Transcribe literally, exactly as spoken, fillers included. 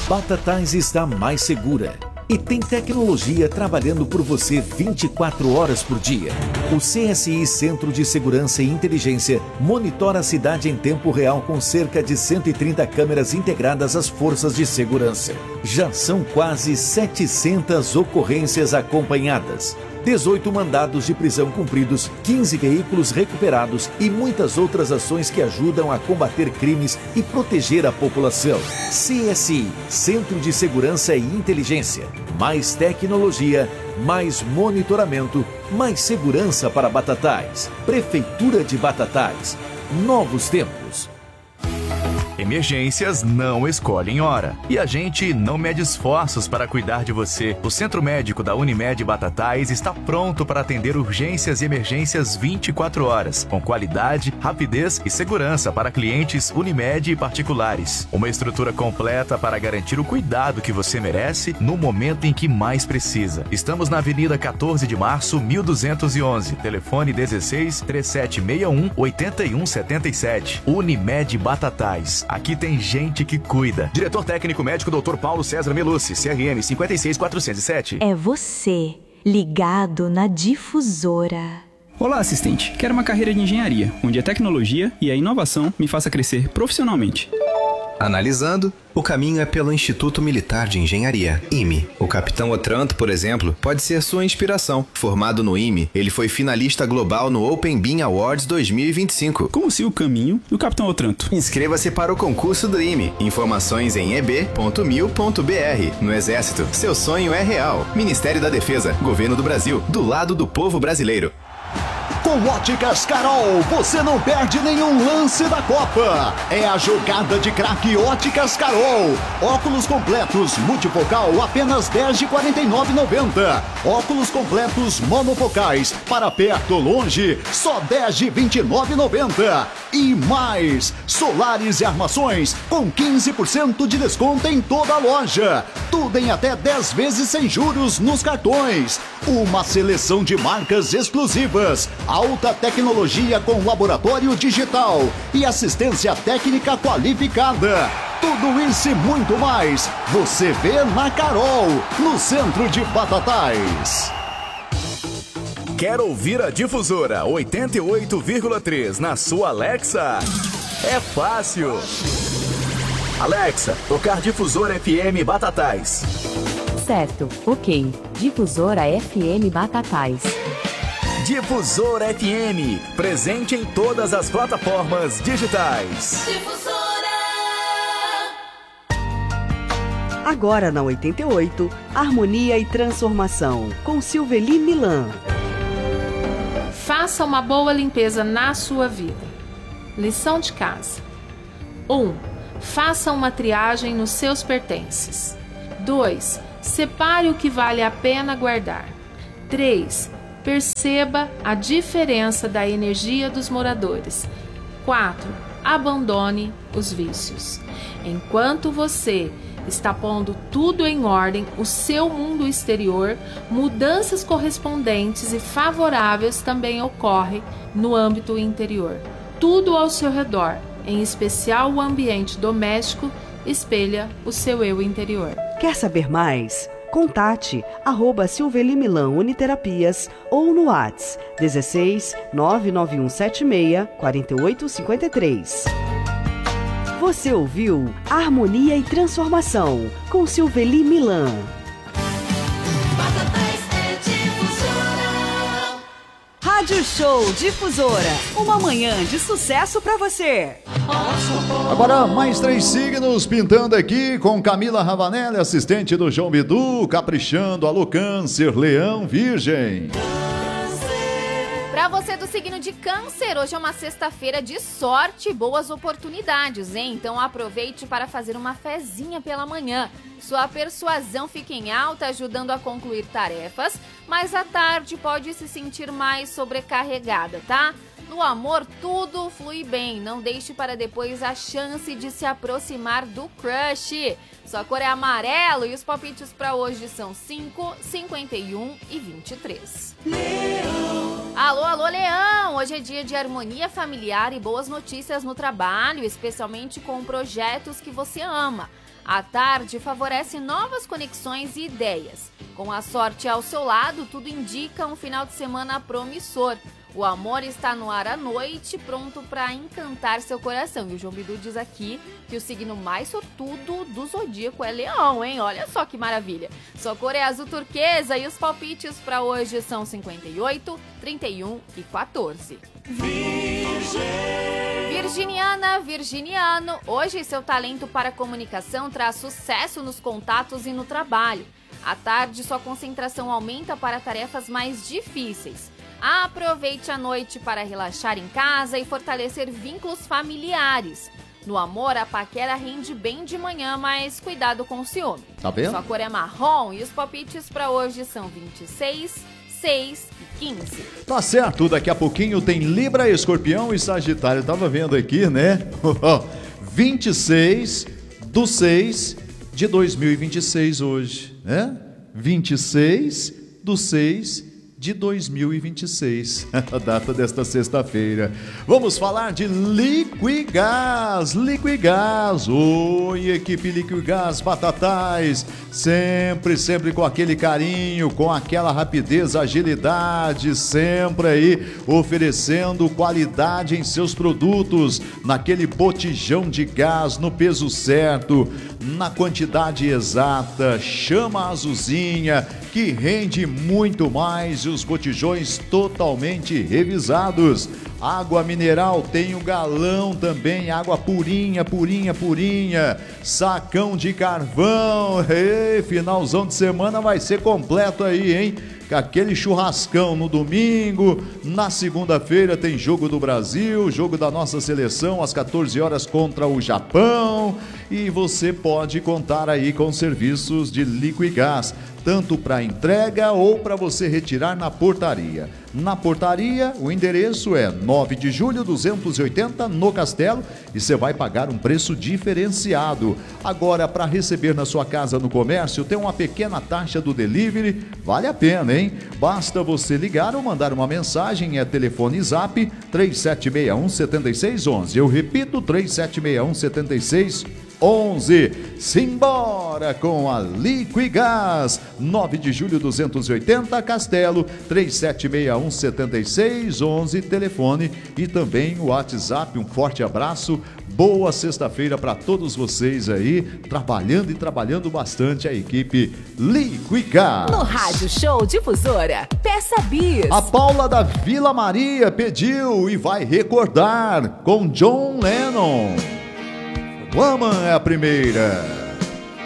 Batatais está mais segura e tem tecnologia trabalhando por você vinte e quatro horas por dia. O C S I Centro de Segurança e Inteligência monitora a cidade em tempo real com cerca de cento e trinta câmeras integradas às forças de segurança. Já são quase setecentas ocorrências acompanhadas, dezoito mandados de prisão cumpridos, quinze veículos recuperados e muitas outras ações que ajudam a combater crimes e proteger a população. C S I, Centro de Segurança e Inteligência. Mais tecnologia, mais monitoramento, mais segurança para Batatais. Prefeitura de Batatais. Novos tempos. Emergências não escolhem hora. E a gente não mede esforços para cuidar de você. O Centro Médico da Unimed Batatais está pronto para atender urgências e emergências vinte e quatro horas, com qualidade, rapidez e segurança para clientes Unimed e particulares. Uma estrutura completa para garantir o cuidado que você merece no momento em que mais precisa. Estamos na Avenida quatorze de março, mil duzentos e onze. Telefone dezesseis, trinta e sete sessenta e um, oitenta e um setenta e sete. Unimed Batatais. Aqui tem gente que cuida. Diretor técnico médico doutor Paulo César Melucci, C R M cinquenta e seis quatrocentos e sete. É você, ligado na Difusora. Olá, assistente. Quero uma carreira de engenharia, onde a tecnologia e a inovação me faça crescer profissionalmente. Analisando, o caminho é pelo Instituto Militar de Engenharia, I M E. O capitão Otranto, por exemplo, pode ser sua inspiração. Formado no I M E, ele foi finalista global no Open Bean Awards dois mil e vinte e cinco. Como se o caminho do capitão Otranto. Inscreva-se para o concurso do I M E. Informações em e b ponto mil ponto b r. No Exército, seu sonho é real. Ministério da Defesa, Governo do Brasil, do lado do povo brasileiro. Com Óticas Carol, você não perde nenhum lance da Copa. É a jogada de craque Óticas Carol. Óculos completos multifocal apenas dez de quarenta e nove reais e noventa centavos. Óculos completos monofocais para perto ou longe, só dez de vinte e nove reais e noventa centavos. E mais, solares e armações com quinze por cento de desconto em toda a loja. Tudo em até dez vezes sem juros nos cartões. Uma seleção de marcas exclusivas. Alta tecnologia com laboratório digital e assistência técnica qualificada. Tudo isso e muito mais você vê na Carol, no centro de Batatais. Quer ouvir a Difusora oitenta e oito vírgula três na sua Alexa? É fácil. Alexa, tocar Difusora F M Batatais. Certo, ok. Difusora F M Batatais. Difusora F M, presente em todas as plataformas digitais. Difusora! Agora na oitenta e oito, Harmonia e Transformação, com Silveli Milan. Faça uma boa limpeza na sua vida. Lição de casa. um. Faça uma triagem nos seus pertences. dois. Separe o que vale a pena guardar. três. Perceba a diferença da energia dos moradores. quatro. Abandone os vícios. Enquanto você está pondo tudo em ordem, o seu mundo exterior, mudanças correspondentes e favoráveis também ocorrem no âmbito interior. Tudo ao seu redor, em especial o ambiente doméstico, espelha o seu eu interior. Quer saber mais? Contate arroba Silveli Milan Uniterapias ou no WhatsApp dezesseis, nove nove um sete seis, quatro oito cinco três. Você ouviu Harmonia e Transformação com Silveli Milan. Rádio Show Difusora, uma manhã de sucesso pra você. Agora mais três signos pintando aqui com Camila Ravanelli, assistente do João Bidu, caprichando. Alô, Câncer, Leão, Virgem. Para você do signo de Câncer, hoje é uma sexta-feira de sorte e boas oportunidades, hein? Então aproveite para fazer uma fezinha pela manhã. Sua persuasão fica em alta, ajudando a concluir tarefas, mas à tarde pode se sentir mais sobrecarregada, tá? No amor, tudo flui bem. Não deixe para depois a chance de se aproximar do crush. Sua cor é amarelo e os palpites para hoje são cinco, cinquenta e um e vinte e três. Leão. Alô, alô, Leão! Hoje é dia de harmonia familiar e boas notícias no trabalho, especialmente com projetos que você ama. A tarde favorece novas conexões e ideias. Com a sorte ao seu lado, tudo indica um final de semana promissor. O amor está no ar à noite, pronto para encantar seu coração. E o João Bidu diz aqui que o signo mais sortudo do zodíaco é Leão, hein? Olha só que maravilha. Sua cor é azul turquesa e os palpites para hoje são cinquenta e oito, trinta e um e quatorze. Virgem. Virginiana, virginiano, hoje seu talento para comunicação traz sucesso nos contatos e no trabalho. À tarde, sua concentração aumenta para tarefas mais difíceis. Aproveite a noite para relaxar em casa e fortalecer vínculos familiares. No amor, a paquera rende bem de manhã, mas cuidado com o ciúme. Tá vendo? Sua cor é marrom e os palpites para hoje são vinte e seis, seis e quinze. Tá certo, daqui a pouquinho tem Libra, Escorpião e Sagitário. Eu tava vendo aqui, né? vinte e seis do seis de dois mil e vinte e seis hoje, né? vinte e seis do seis de dois mil e vinte e seis, a data desta sexta-feira. Vamos falar de Liquigás, Liquigás. Oi, equipe Liquigás Batatais, sempre, sempre com aquele carinho, com aquela rapidez, agilidade, sempre aí oferecendo qualidade em seus produtos, naquele botijão de gás, no peso certo, na quantidade exata. Chama a azulzinha, que rende muito mais, os botijões totalmente revisados. Água mineral, tem o galão também, água purinha, purinha, purinha. Sacão de carvão. Ei, finalzão de semana vai ser completo aí, hein? Aquele churrascão no domingo. Na segunda-feira tem jogo do Brasil, jogo da nossa seleção às quatorze horas contra o Japão. E você pode contar aí com serviços de Liquigás, tanto para entrega ou para você retirar na portaria. Na portaria, o endereço é nove de julho duzentos e oitenta, no Castelo, e você vai pagar um preço diferenciado. Agora, para receber na sua casa no comércio, tem uma pequena taxa do delivery, vale a pena, hein? Basta você ligar ou mandar uma mensagem, é telefone Zap três sete seis um, sete seis um um. Eu repito, três sete seis um, sete seis onze. Simbora com a Liquigás, nove de julho duzentos e oitenta, Castelo, três sete seis um, sete seis um um, telefone e também o WhatsApp. Um forte abraço, boa sexta-feira para todos vocês aí, trabalhando e trabalhando bastante a equipe Liquigás. No Rádio Show Difusora, peça bis. A Paula da Vila Maria pediu e vai recordar com John Lennon. Woman é a primeira.